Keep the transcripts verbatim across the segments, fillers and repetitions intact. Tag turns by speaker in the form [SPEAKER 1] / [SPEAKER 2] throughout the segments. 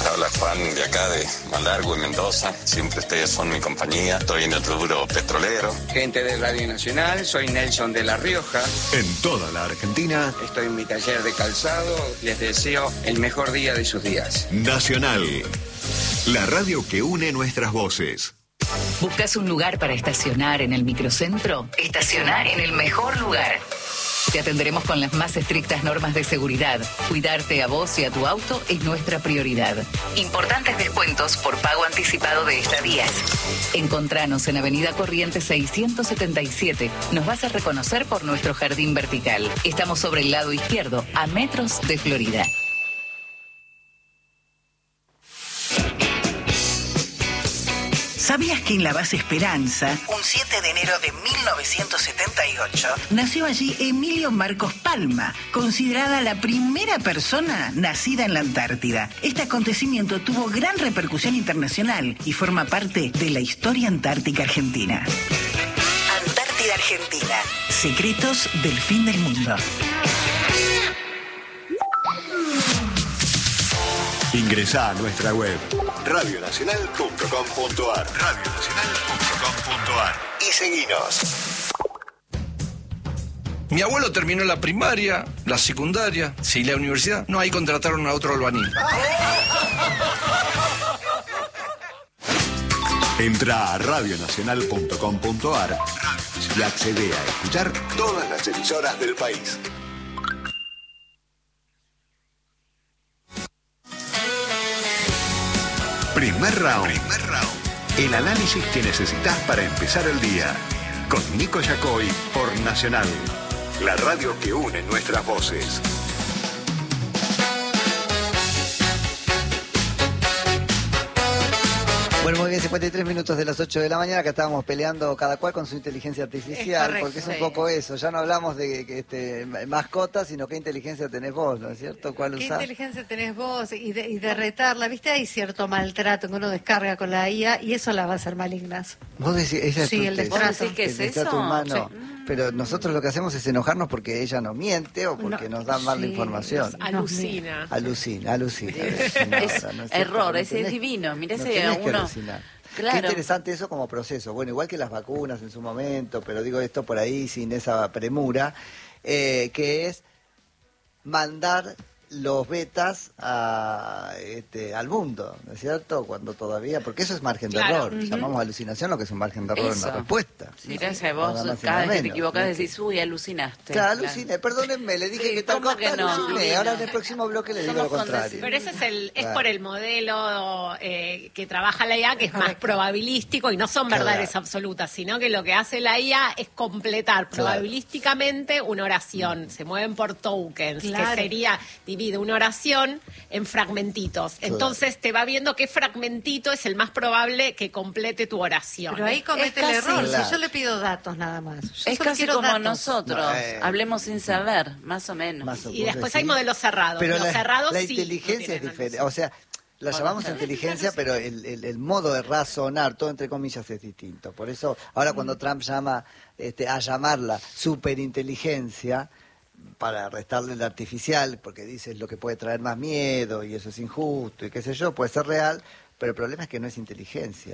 [SPEAKER 1] habla Juan de acá de Malargüe, Mendoza. Siempre ustedes son mi compañía. Estoy en el rubro petrolero.
[SPEAKER 2] Gente de Radio Nacional, soy Nelson de La Rioja.
[SPEAKER 3] En toda la Argentina.
[SPEAKER 2] Estoy en mi taller de calzado. Les deseo el mejor día de sus días.
[SPEAKER 3] Nacional, la radio que une nuestras voces.
[SPEAKER 4] ¿Buscas un lugar para estacionar en el microcentro? Estacionar en el mejor lugar. Te atenderemos con las más estrictas normas de seguridad. Cuidarte a vos y a tu auto es nuestra prioridad. Importantes descuentos por pago anticipado de estadías. Encontranos en Avenida Corrientes seiscientos setenta y siete. Nos vas a reconocer por nuestro jardín vertical. Estamos sobre el lado izquierdo, a metros de Florida.
[SPEAKER 5] ¿Sabías que en la base Esperanza, un siete de enero de mil novecientos setenta y ocho, nació allí Emilio Marcos Palma, considerada la primera persona nacida en la Antártida? Este acontecimiento tuvo gran repercusión internacional y forma parte de la historia antártica argentina. Antártida Argentina, secretos del fin del mundo.
[SPEAKER 3] Ingresá a nuestra web radio nacional punto com punto ar radio nacional punto com punto ar y seguinos.
[SPEAKER 6] Mi abuelo terminó la primaria, la secundaria, sí, la universidad. No, ahí contrataron a otro albañil.
[SPEAKER 3] Entrá a radio nacional punto com punto ar y accede a escuchar todas las emisoras del país. Primer round. Primer round. El análisis que necesitas para empezar el día. Con Nico Yacoy por Nacional. La radio que une nuestras voces.
[SPEAKER 7] Bueno, muy bien, cincuenta y tres minutos de las ocho de la mañana, que estábamos peleando cada cual con su inteligencia artificial, es correcto, porque es un poco eso. Ya no hablamos de que, este, mascotas, sino qué inteligencia tenés vos, ¿no es cierto? ¿Cuál
[SPEAKER 8] ¿Qué
[SPEAKER 7] usás?
[SPEAKER 8] inteligencia tenés vos? Y de, y de retarla, ¿viste? Hay cierto maltrato que uno descarga con la I A y eso la va a hacer malignas.
[SPEAKER 7] Vos decís, ella
[SPEAKER 8] sí,
[SPEAKER 7] es
[SPEAKER 8] el
[SPEAKER 7] tu,
[SPEAKER 8] destrato.
[SPEAKER 7] el
[SPEAKER 8] ¿Qué es
[SPEAKER 7] destrato
[SPEAKER 8] eso?
[SPEAKER 7] humano.
[SPEAKER 8] Sí.
[SPEAKER 7] Pero nosotros lo que hacemos es enojarnos porque ella nos miente o porque no, nos da mal
[SPEAKER 8] sí,
[SPEAKER 7] la información.
[SPEAKER 9] Alucina.
[SPEAKER 7] Alucina, alucina.
[SPEAKER 9] Es,
[SPEAKER 7] es
[SPEAKER 9] no es error, ese es divino. Mirá
[SPEAKER 7] no
[SPEAKER 9] ese uno.
[SPEAKER 7] Claro. Qué interesante eso como proceso. Bueno, igual que las vacunas en su momento, pero digo esto por ahí sin esa premura, eh, que es mandar los betas a, este, al mundo, ¿no es cierto? Cuando todavía, porque eso es margen de
[SPEAKER 9] claro.
[SPEAKER 7] error.
[SPEAKER 9] Uh-huh.
[SPEAKER 7] Llamamos alucinación lo que es un margen de error
[SPEAKER 9] eso.
[SPEAKER 7] en la respuesta.
[SPEAKER 9] Mirá, si vos cada vez que te equivocás decís, uy, alucinaste.
[SPEAKER 7] Claro, aluciné, claro. Perdónenme, le dije
[SPEAKER 9] sí,
[SPEAKER 7] que tal cosa,
[SPEAKER 9] que no?
[SPEAKER 7] aluciné. Ahora en el próximo bloque le digo lo contrario.
[SPEAKER 9] Pero ese es el es claro. por el modelo eh, que trabaja la I A, que es más probabilístico y no son verdades claro. absolutas, sino que lo que hace la I A es completar claro. probabilísticamente una oración. Se mueven por tokens, claro. que sería, divide una oración en fragmentitos. Claro. Entonces te va viendo qué fragmentito es el más probable que complete tu oración.
[SPEAKER 8] Pero ahí comete el error. Claro. Si yo le pido datos nada más. Yo
[SPEAKER 9] es casi como
[SPEAKER 8] datos.
[SPEAKER 9] nosotros. No, eh, Hablemos sin saber, más o menos. Más o
[SPEAKER 8] y después hay modelos cerrados.
[SPEAKER 7] Pero
[SPEAKER 8] los
[SPEAKER 7] la,
[SPEAKER 8] cerrados
[SPEAKER 7] la
[SPEAKER 8] sí
[SPEAKER 7] inteligencia es diferente. O sea, la llamamos inteligencia, pero el, el, el modo de razonar, todo entre comillas, es distinto. Por eso, ahora cuando Trump llama este, a llamarla superinteligencia, para restarle el artificial, porque dice es lo que puede traer más miedo y eso es injusto y qué sé yo, puede ser real, pero el problema es que no es inteligencia.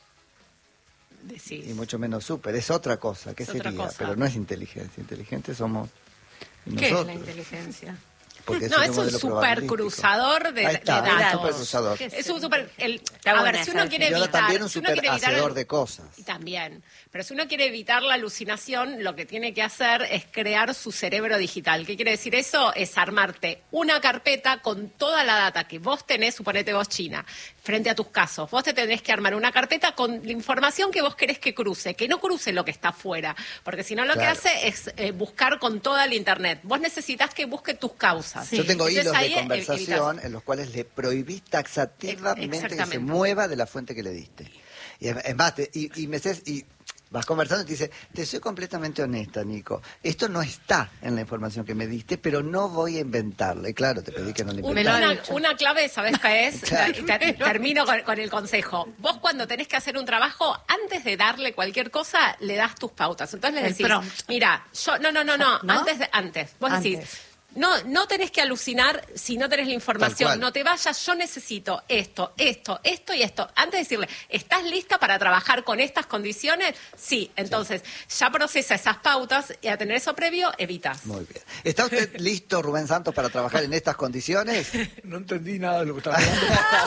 [SPEAKER 9] Decís.
[SPEAKER 7] Y mucho menos súper, es otra cosa, ¿qué es sería? Cosa. Pero no es inteligencia, inteligentes somos nosotros.
[SPEAKER 8] ¿Qué es la inteligencia?
[SPEAKER 9] Porque no, es un, un supercruzador de,
[SPEAKER 7] está,
[SPEAKER 9] de datos.
[SPEAKER 7] Un super
[SPEAKER 9] es un super... El, a ver, si uno quiere evitar...
[SPEAKER 7] también un
[SPEAKER 9] si uno quiere
[SPEAKER 7] evitar
[SPEAKER 9] el,
[SPEAKER 7] de cosas.
[SPEAKER 9] También. Pero si uno quiere evitar la alucinación, lo que tiene que hacer es crear su cerebro digital. ¿Qué quiere decir eso? Es armarte una carpeta con toda la data que vos tenés, suponete vos, China, frente a tus casos. Vos te tenés que armar una carpeta con la información que vos querés que cruce, que no cruce lo que está afuera. Porque si no, lo claro. que hace es eh, buscar con toda la internet. Vos necesitas que busque tus causas.
[SPEAKER 7] Sí. Yo tengo Entonces, hilos de conversación evitas... en los cuales le prohibís taxativamente que se mueva de la fuente que le diste. Y es más, te, y, y me sé, y vas conversando y te dice, te soy completamente honesta, Nico. Esto no está en la información que me diste, pero no voy a inventarla. Y claro, te pedí que no la inventaras.
[SPEAKER 9] Una, una clave, ¿sabés qué es? Claro. Ter, termino con, con el consejo. Vos cuando tenés que hacer un trabajo, antes de darle cualquier cosa, le das tus pautas. Entonces le decís, mira, yo, no, no, no, no, ¿no? antes, de, antes. Vos antes. decís, No, no tenés que alucinar si no tenés la información. No te vayas, yo necesito esto, esto, esto y esto. Antes de decirle, ¿estás lista para trabajar con estas condiciones? Sí. Entonces, sí. ya procesa esas pautas y a tener eso previo, evitas.
[SPEAKER 7] Muy bien. ¿Está usted listo, Rubén Santos, para trabajar en estas condiciones?
[SPEAKER 10] No entendí nada de lo que estaba hablando.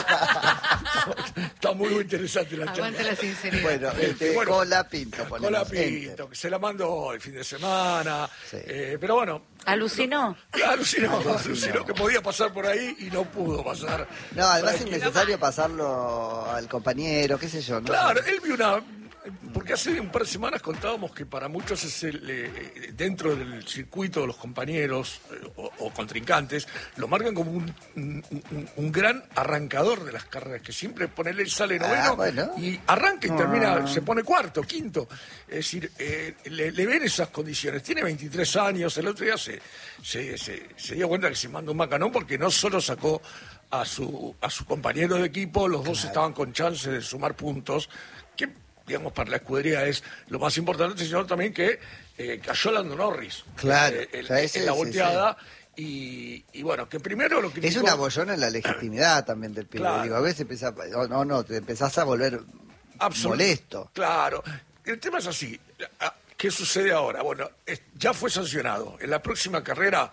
[SPEAKER 10] Está muy, muy interesante la charla.
[SPEAKER 8] Aguante la sinceridad.
[SPEAKER 7] Bueno, este,
[SPEAKER 10] bueno,
[SPEAKER 7] Cola Pinto.
[SPEAKER 10] Cola Pinto, que se la mandó el fin de semana. Sí. Eh, pero bueno.
[SPEAKER 11] ¿Alucinó?
[SPEAKER 10] Alucinó, alucinó, alucinó que podía pasar por ahí y no pudo pasar.
[SPEAKER 7] No, además es necesario pasarlo al compañero, qué sé yo. ¿no?
[SPEAKER 10] Claro, él vio una... Porque hace un par de semanas contábamos que para muchos es el, eh, dentro del circuito de los compañeros eh, o, o contrincantes, lo marcan como un, un, un gran arrancador de las carreras, que siempre ponele sale noveno
[SPEAKER 7] ah, bueno.
[SPEAKER 10] y arranca y
[SPEAKER 7] ah.
[SPEAKER 10] termina, se pone cuarto, quinto. Es decir, eh, le, le ven esas condiciones. Tiene veintitrés años, el otro día se, se, se, se dio cuenta que se mandó un macanón porque no solo sacó a su, a su compañero de equipo, los dos claro. estaban con chance de sumar puntos, que digamos, para la escudería es lo más importante, sino también que eh, cayó Lando Norris.
[SPEAKER 7] Claro.
[SPEAKER 10] Eh, el,
[SPEAKER 7] o sea, ese,
[SPEAKER 10] en la volteada.
[SPEAKER 7] Sí, sí.
[SPEAKER 10] Y, y bueno, que primero lo que...
[SPEAKER 7] Es una bollona en la legitimidad también del pibe. Claro. Digo, a veces empezás, no, no, no, te empezás a volver Absolut molesto.
[SPEAKER 10] Claro. El tema es así. ¿Qué sucede ahora? Bueno, es, ya fue sancionado. En la próxima carrera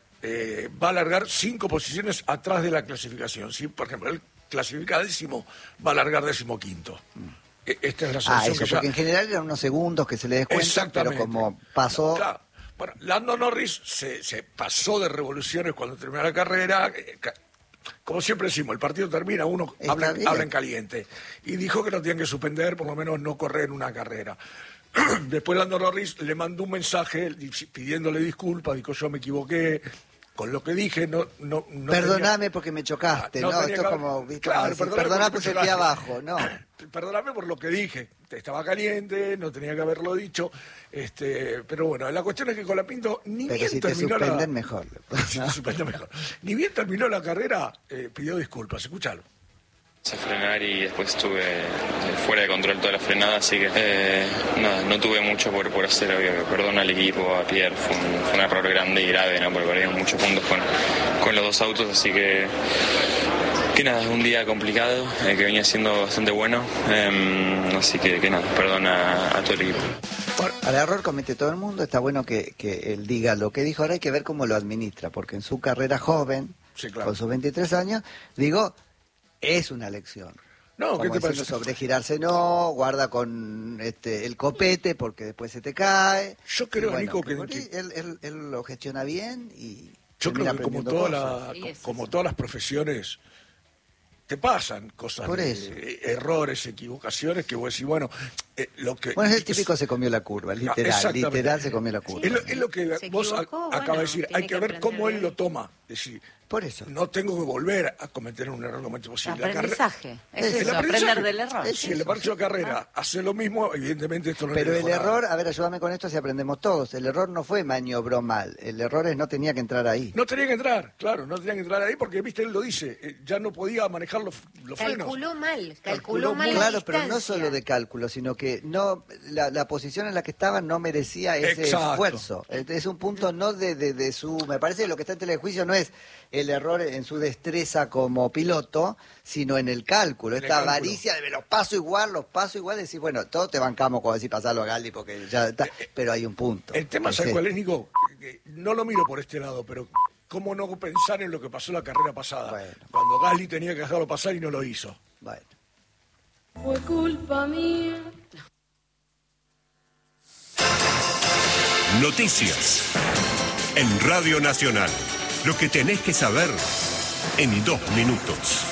[SPEAKER 10] eh, va a largar cinco posiciones atrás de la clasificación. ¿Sí? Por ejemplo, él clasifica décimo, va a largar décimo quinto. Mm. Esta es la
[SPEAKER 7] ah, eso,
[SPEAKER 10] que ya...
[SPEAKER 7] porque en general eran unos segundos que se le descuentan, pero como pasó...
[SPEAKER 10] Claro. Bueno, Lando Norris se, se pasó de revoluciones cuando terminó la carrera. Como siempre decimos, el partido termina, uno habla, habla en caliente. Y dijo que no tenían que suspender, por lo menos no correr una carrera. Después Lando Norris le mandó un mensaje pidiéndole disculpas, dijo yo me equivoqué. Con lo que dije, no... no, no
[SPEAKER 7] perdóname
[SPEAKER 10] tenía...
[SPEAKER 7] porque me chocaste, ¿no? ¿no? Esto es como...
[SPEAKER 10] Claro,
[SPEAKER 7] perdóname porque el pie abajo, ¿no?
[SPEAKER 10] Perdóname por lo que dije. Estaba caliente, no tenía que haberlo dicho. este Pero bueno, la cuestión es que Colapinto ni
[SPEAKER 7] pero
[SPEAKER 10] bien
[SPEAKER 7] si
[SPEAKER 10] terminó
[SPEAKER 7] te suspenden
[SPEAKER 10] la...
[SPEAKER 7] mejor.
[SPEAKER 10] ¿no? suspenden mejor. Ni bien terminó la carrera, eh, pidió disculpas. Escúchalo.
[SPEAKER 12] A frenar y después estuve eh, fuera de control toda la frenada, así que eh, nada, no tuve mucho por, por hacer, obvio. Perdón al equipo, a Pierre, fue un, fue un error grande y grave, ¿no? Porque perdimos muchos puntos con, con los dos autos, así que que nada, es un día complicado, eh, que venía siendo bastante bueno, eh, así que, que nada, perdón a, a todo el equipo.
[SPEAKER 7] Bueno, al error comete todo el mundo, está bueno que, que él diga lo que dijo, ahora hay que ver cómo lo administra, porque en su carrera joven, sí, claro. con sus veintitrés años, digo... Es una lección.
[SPEAKER 10] No,
[SPEAKER 7] ¿qué te parece? Sobregirarse no, guarda con este el copete porque después se te cae.
[SPEAKER 10] Yo creo, bueno, Nico, que,
[SPEAKER 7] que él, él, él lo gestiona bien y
[SPEAKER 10] yo creo que como, toda la, sí, como todas las profesiones te pasan cosas,
[SPEAKER 7] Por eso.
[SPEAKER 10] De, errores, equivocaciones que vos decís, bueno, eh, lo que...
[SPEAKER 7] Bueno, es el típico es, se comió la curva, literal, literal se comió la curva.
[SPEAKER 10] Es lo, es lo que se vos
[SPEAKER 11] equivocó,
[SPEAKER 10] acabas
[SPEAKER 11] bueno,
[SPEAKER 10] de decir, hay que ver cómo él lo toma. Es decir,
[SPEAKER 7] por eso.
[SPEAKER 10] No tengo que volver a cometer un error lo más posible.
[SPEAKER 11] Aprendizaje. Es
[SPEAKER 10] el
[SPEAKER 11] eso,
[SPEAKER 10] aprendizaje.
[SPEAKER 11] Aprender del error.
[SPEAKER 10] Es si el parcho de carrera ah. hace lo mismo, evidentemente esto no
[SPEAKER 7] Pero
[SPEAKER 10] le
[SPEAKER 7] el error, a ver, ayúdame con esto si aprendemos todos. El error no fue maniobró mal. El error es no tenía que entrar ahí.
[SPEAKER 10] No tenía que entrar, claro, no tenía que entrar ahí porque, viste, él lo dice, eh, ya no podía manejar los, los frenos.
[SPEAKER 8] Calculó mal, calculó,
[SPEAKER 10] calculó
[SPEAKER 8] mal.
[SPEAKER 7] Claro,
[SPEAKER 8] la
[SPEAKER 7] pero no solo de cálculo, sino que no la, la posición en la que estaba no merecía ese Exacto. esfuerzo. Es un punto no de, de, de su... Me parece que lo que está en telejuicio no es el error en su destreza como piloto, sino en el cálculo. En Esta el avaricia de los paso igual, los paso igual, decir, bueno, todos te bancamos con decir pasarlo a Galdi porque ya está, pero hay un punto.
[SPEAKER 10] El tema, ¿sabes cuál es, Nico? No lo miro por este lado, pero ¿cómo no pensar en lo que pasó la carrera pasada? Bueno. Cuando Gasly tenía que dejarlo pasar y no lo hizo.
[SPEAKER 7] Bueno.
[SPEAKER 13] Fue culpa mía.
[SPEAKER 3] Noticias en Radio Nacional. Lo que tenés que saber en dos minutos.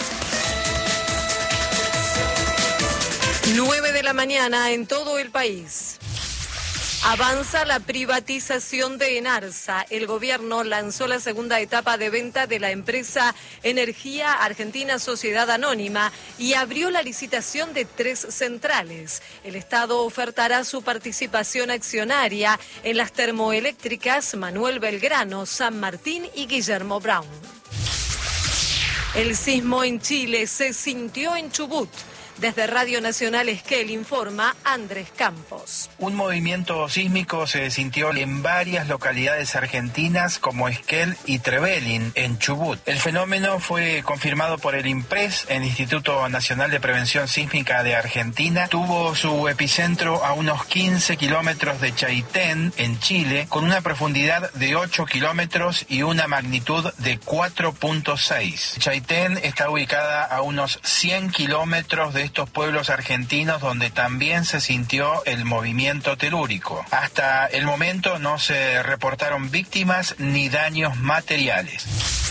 [SPEAKER 14] nueve de la mañana en todo el país. Avanza la privatización de Enarsa. El gobierno lanzó la segunda etapa de venta de la empresa Energía Argentina Sociedad Anónima y abrió la licitación de tres centrales. El Estado ofertará su participación accionaria en las termoeléctricas Manuel Belgrano, San Martín y Guillermo Brown. El sismo en Chile se sintió en Chubut. Desde Radio Nacional Esquel informa Andrés Campos.
[SPEAKER 15] Un movimiento sísmico se sintió en varias localidades argentinas como Esquel y Trevelin, en Chubut. El fenómeno fue confirmado por el INPRES, el Instituto Nacional de Prevención Sísmica de Argentina. Tuvo su epicentro a unos quince kilómetros de Chaitén, en Chile, con una profundidad de ocho kilómetros y una magnitud de cuatro punto seis. Chaitén está ubicada a unos cien kilómetros de estos pueblos argentinos donde también se sintió el movimiento telúrico. Hasta el momento no se reportaron víctimas ni daños materiales.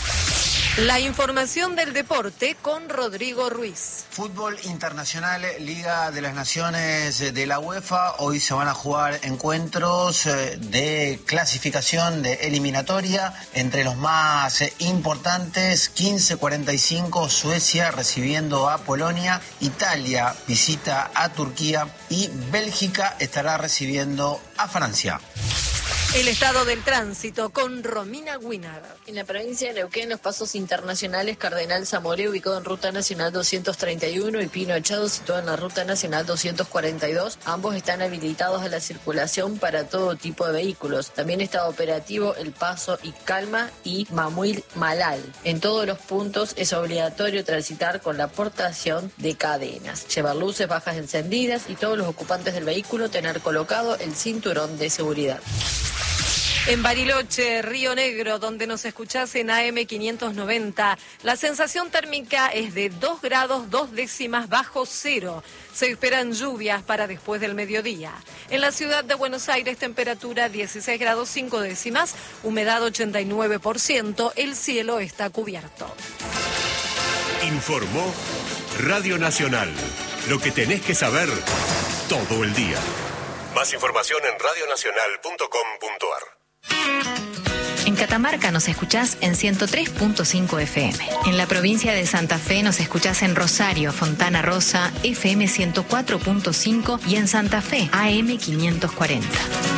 [SPEAKER 14] La información del deporte con Rodrigo Ruiz.
[SPEAKER 16] Fútbol internacional, Liga de las Naciones de la UEFA. Hoy se van a jugar encuentros de clasificación de eliminatoria. Entre los más importantes, quince cuarenta y cinco, Suecia recibiendo a Polonia. Italia visita a Turquía y Bélgica estará recibiendo a Francia.
[SPEAKER 14] El estado del tránsito con Romina Guinar.
[SPEAKER 17] En la provincia de Neuquén, los pasos internacionales Cardenal Zamoré, ubicado en Ruta Nacional doscientos treinta y uno, y Pino Echado, situado en la Ruta Nacional doscientos cuarenta y dos. Ambos están habilitados a la circulación para todo tipo de vehículos. También está operativo el paso Icalma y Mamuil Malal. En todos los puntos es obligatorio transitar con la portación de cadenas, llevar luces bajas encendidas y todos los ocupantes del vehículo tener colocado el cinturón de seguridad.
[SPEAKER 14] En Bariloche, Río Negro, donde nos escuchás en A M quinientos noventa, la sensación térmica es de dos grados dos décimas bajo cero. Se esperan lluvias para después del mediodía. En la ciudad de Buenos Aires, temperatura dieciséis grados cinco décimas, humedad ochenta y nueve por ciento, el cielo está cubierto.
[SPEAKER 18] Informó Radio Nacional, lo que tenés que saber todo el día. Más información en radio nacional punto com punto a r.
[SPEAKER 19] En Catamarca nos escuchás en ciento tres punto cinco F M. En la provincia de Santa Fe nos escuchás en Rosario, Fontana Rosa, F M ciento cuatro punto cinco y en Santa Fe, A M quinientos cuarenta.